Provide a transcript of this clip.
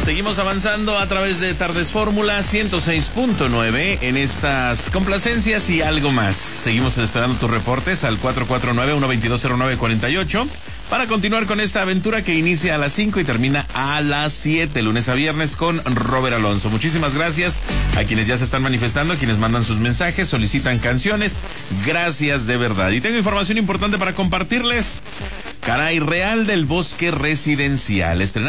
Seguimos avanzando a través de Tardes Fórmula 106.9 en estas complacencias y algo más. Seguimos esperando tus reportes al 449-122-0948 para continuar con esta aventura que inicia a las 5 y termina a las 7, lunes a viernes con Robert Alonso. Muchísimas gracias a quienes ya se están manifestando, a quienes mandan sus mensajes, solicitan canciones. Gracias de verdad. Y tengo información importante para compartirles. Caray, Real del Bosque Residencial.